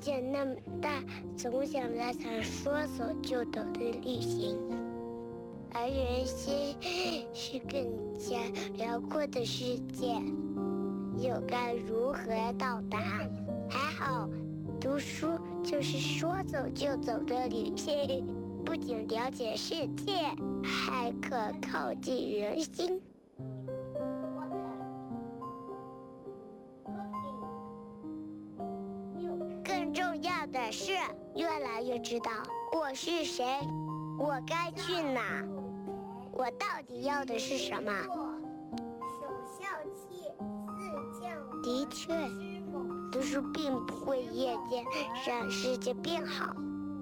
界那么大，总想来场说走就走的旅行，而人心是更加辽阔的世界，又该如何到达？还好，读书就是说走就走的旅行，不仅了解世界，还可靠近人心。更重要的是，越来越知道我是谁，我该去哪，我到底要的是什么。守孝悌，四将。的确，读书并不会夜间让世界变好，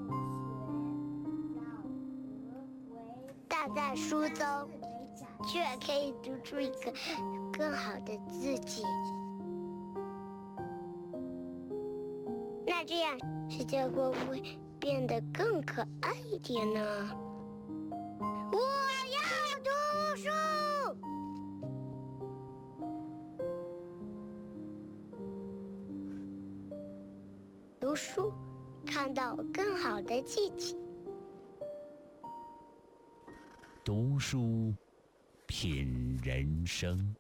但在书中却可以读出一个更好的自己。那这样世界会不会变得更可爱一点呢？我要读书。读书，看到更好的自己。 读书，品人生。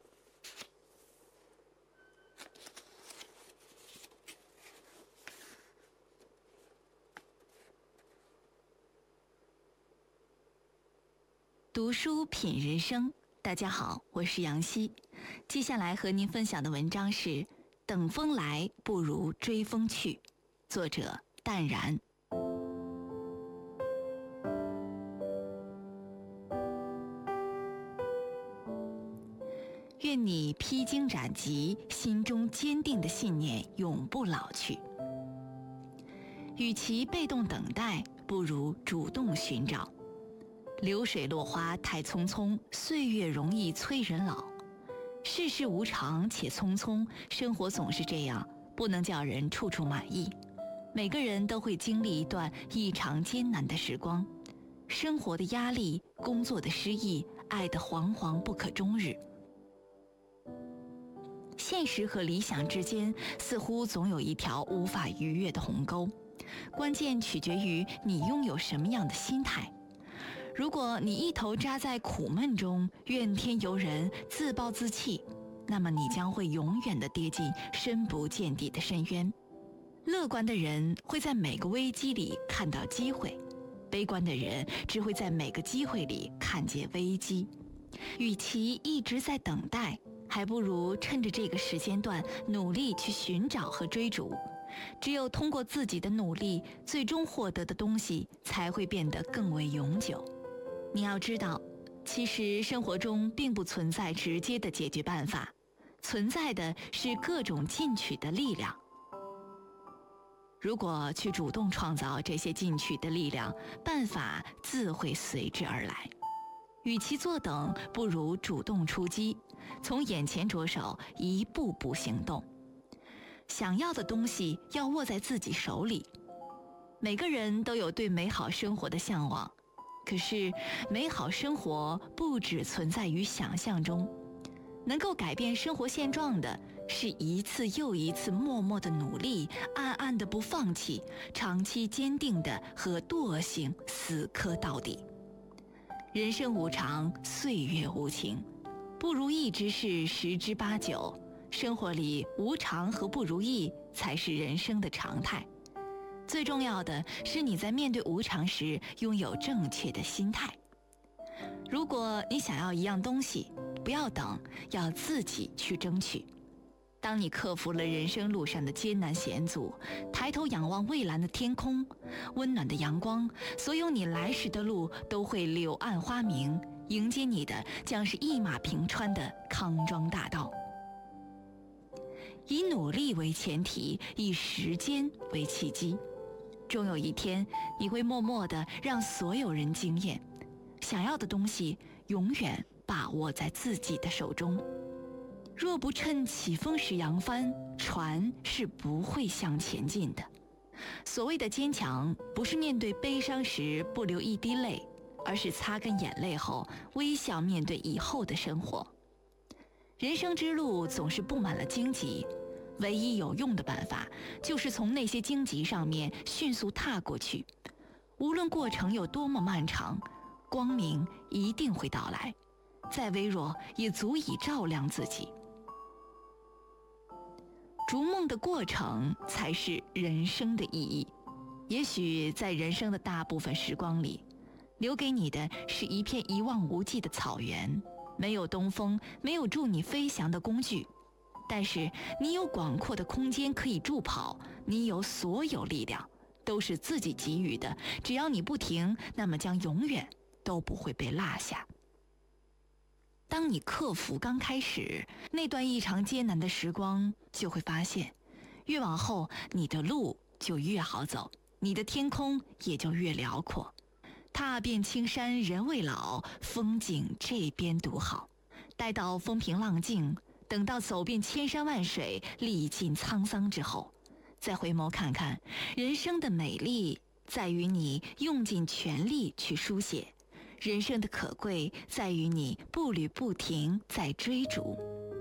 读书品人生，大家好，我是杨希。接下来和您分享的文章是《等风来不如追风去》，作者淡然。愿你披荆斩棘，心中坚定的信念永不老去。与其被动等待，不如主动寻找。流水落花太匆匆，岁月容易催人老。世事无常且匆匆，生活总是这样，不能叫人处处满意。每个人都会经历一段异常艰难的时光，生活的压力，工作的失意，爱的惶惶不可终日。现实和理想之间，似乎总有一条无法逾越的鸿沟，关键取决于你拥有什么样的心态。如果你一头扎在苦闷中，怨天尤人，自暴自弃，那么你将会永远地跌进深不见底的深渊。乐观的人会在每个危机里看到机会，悲观的人只会在每个机会里看见危机。与其一直在等待，还不如趁着这个时间段努力去寻找和追逐。只有通过自己的努力，最终获得的东西才会变得更为永久。你要知道，其实生活中并不存在直接的解决办法，存在的是各种进取的力量。如果去主动创造这些进取的力量，办法自会随之而来。与其坐等，不如主动出击，从眼前着手，一步步行动。想要的东西要握在自己手里。每个人都有对美好生活的向往，可是美好生活不只存在于想象中，能够改变生活现状的是一次又一次默默的努力，暗暗的不放弃，长期坚定的和惰性死磕到底。人生无常，岁月无情，不如意之事十之八九，生活里无常和不如意才是人生的常态。最重要的是你在面对无常时拥有正确的心态。如果你想要一样东西，不要等，要自己去争取。当你克服了人生路上的艰难险阻，抬头仰望蔚蓝的天空，温暖的阳光，所有你来时的路都会柳暗花明，迎接你的将是一马平川的康庄大道。以努力为前提，以时间为契机，终有一天你会默默地让所有人惊艳。想要的东西永远把握在自己的手中。若不趁起风时扬帆，船是不会向前进的。所谓的坚强，不是面对悲伤时不流一滴泪，而是擦干眼泪后微笑面对以后的生活。人生之路总是布满了荆棘， 唯一有用的办法，就是从那些荆棘上面迅速踏过去。无论过程有多么漫长，光明一定会到来，再微弱也足以照亮自己。逐梦的过程才是人生的意义。也许在人生的大部分时光里，留给你的是一片一望无际的草原，没有东风，没有助你飞翔的工具，但是你有广阔的空间可以助跑，你有所有力量，都是自己给予的，只要你不停，那么将永远都不会被落下。当你克服刚开始那段异常艰难的时光，就会发现，越往后你的路就越好走，你的天空也就越辽阔。踏遍青山人未老，风景这边独好。待到风平浪静，等到走遍千山万水，历尽沧桑之后，再回眸看看，人生的美丽在于你用尽全力去书写，人生的可贵在于你步履不停在追逐。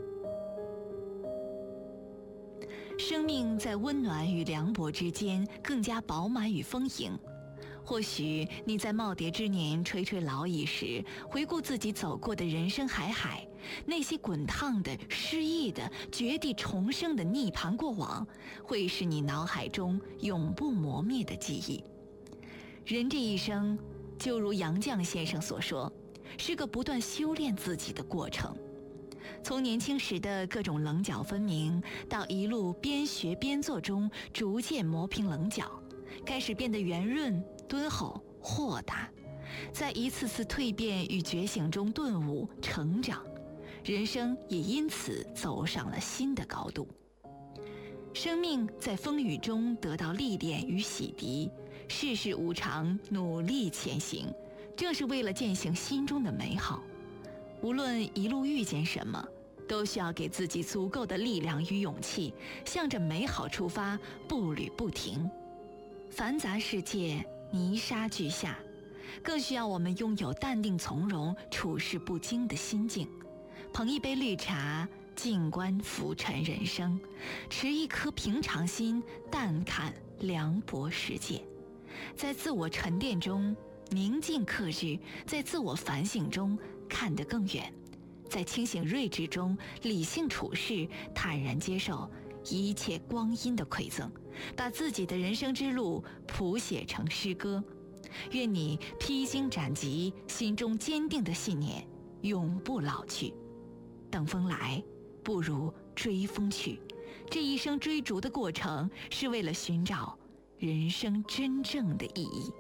生命在温暖与凉薄之间更加饱满与丰盈。或许你在耄耋之年垂垂老矣时，回顾自己走过的人生海海，那些滚烫的、失意的、绝地重生的涅槃过往，会是你脑海中永不磨灭的记忆。人这一生，就如杨绛先生所说，是个不断修炼自己的过程。从年轻时的各种棱角分明，到一路边学边做中逐渐磨平棱角，开始变得圆润、敦厚、豁达，在一次次蜕变与觉醒中顿悟成长，人生也因此走上了新的高度。生命在风雨中得到历练与洗涤，世事无常，努力前行，正是为了践行心中的美好。无论一路遇见什么，都需要给自己足够的力量与勇气，向着美好出发，步履不停。繁杂世界，泥沙俱下，更需要我们拥有淡定从容、处事不惊的心境，捧一杯绿茶，静观浮沉人生，持一颗平常心，淡看凉薄世界。在自我沉淀中宁静克制，在自我反省中看得更远，在清醒睿智中理性处事，坦然接受一切光阴的馈赠，把自己的人生之路谱写成诗歌。愿你披荆斩棘，心中坚定的信念永不老去。等风来，不如追风去。这一生追逐的过程，是为了寻找人生真正的意义。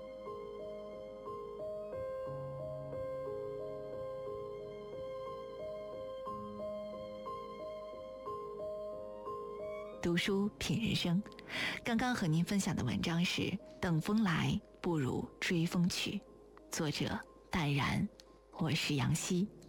读书品人生，刚刚和您分享的文章是《等风来，不如追风去》，作者淡然，我是杨希。